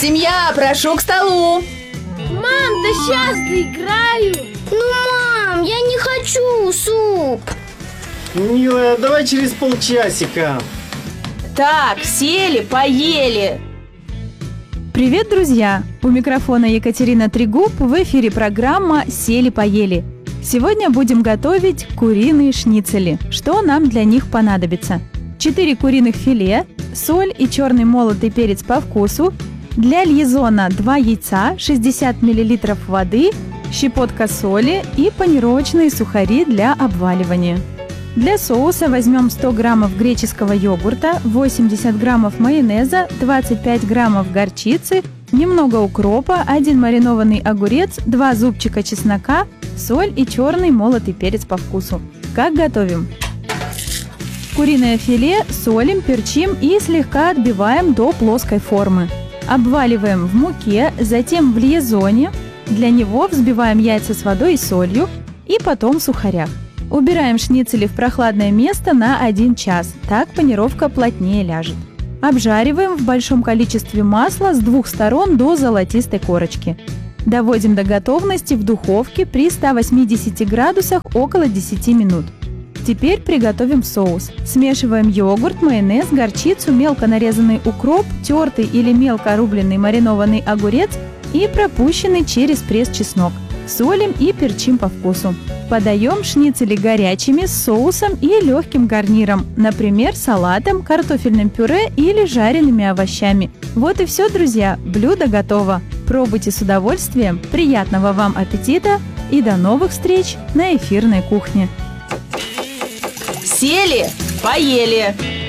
Семья, прошу к столу. Мам, да сейчас доиграю. Мам, я не хочу суп. Милая, давай через полчасика. Так, сели, поели. Привет, друзья! У микрофона Екатерина Трегуб, в эфире программа «Сели-поели». Сегодня будем готовить куриные шницели. Что нам для них понадобится? 4 куриных филе, соль и черный молотый перец по вкусу, для льезона 2 яйца, 60 мл воды, щепотка соли и панировочные сухари для обваливания. Для соуса возьмем 100 граммов греческого йогурта, 80 граммов майонеза, 25 граммов горчицы, немного укропа, 1 маринованный огурец, 2 зубчика чеснока, соль и черный молотый перец по вкусу. Как готовим? Куриное филе солим, перчим и слегка отбиваем до плоской формы. Обваливаем в муке, затем в льезоне. Для него взбиваем яйца с водой и солью и потом в сухарях. Убираем шницели в прохладное место на 1 час, так панировка плотнее ляжет. Обжариваем в большом количестве масла с 2 сторон до золотистой корочки. Доводим до готовности в духовке при 180 градусах около 10 минут. Теперь приготовим соус. Смешиваем йогурт, майонез, горчицу, мелко нарезанный укроп, тертый или мелко рубленый маринованный огурец и пропущенный через пресс чеснок. Солим и перчим по вкусу. Подаем шницели горячими с соусом и легким гарниром, например, салатом, картофельным пюре или жареными овощами. Вот и все, друзья, блюдо готово. Пробуйте с удовольствием, приятного вам аппетита и до новых встреч на эфирной кухне. Сели, поели.